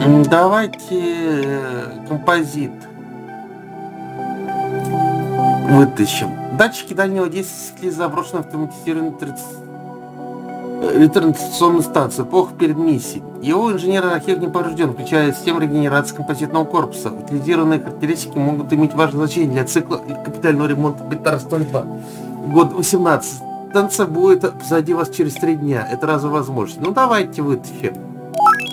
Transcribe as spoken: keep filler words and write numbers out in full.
М, Давайте э, композит вытащим. Датчики дальнего действия заброшены автоматизированной ретранслационной станции. Плохо перед миссией. Его инженерный архив не поврежден, включая систему регенерации композитного корпуса. Утилизированные характеристики могут иметь важное значение для цикла капитального ремонта Битар сто два. Год восемнадцать. Станция будет позади вас через три дня. Это разве возможно? Ну давайте вытащим.